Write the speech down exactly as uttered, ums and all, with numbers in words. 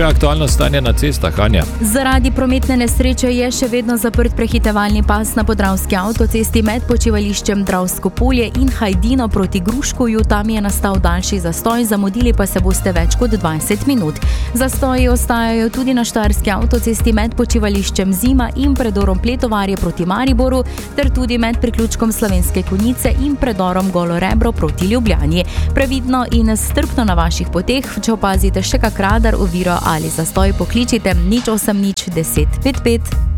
še aktualno stanje na cestah, Anja? Zaradi prometne nesreče je še vedno zaprt prehitevalni pas na podravski avtocesti med počivališčem Dravsko polje in Hajdino proti Gruškovju. Tam je nastal daljši zastoj, zamudili pa se boste več kot dvajset minut. Zastoji ostajajo tudi na štajerski avtocesti med počivališčem Zima in predorom Pletovarje proti Mariboru, ter tudi med priključkom Slovenske Konjice in predorom Golo Rebro proti Ljubljani. Previdno in strpno na vaših poteh, če opazite še kak radar, oviro ali zastoj, pokličite nič osem nič deset pet pet.